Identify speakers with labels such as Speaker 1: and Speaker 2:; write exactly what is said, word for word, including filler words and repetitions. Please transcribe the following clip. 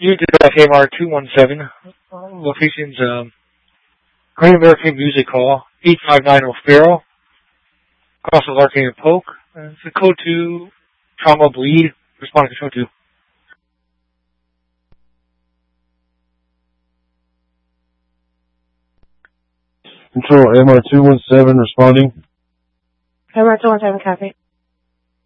Speaker 1: You did F A M R two one seven. Uh, location's um, Great American Music Hall, eight five nine O'Farrell, across the Larkin and Polk. Uh, it's a code two, trauma bleed, responding to code two.
Speaker 2: Control M R two one seven responding.
Speaker 3: M R two one seven, copy.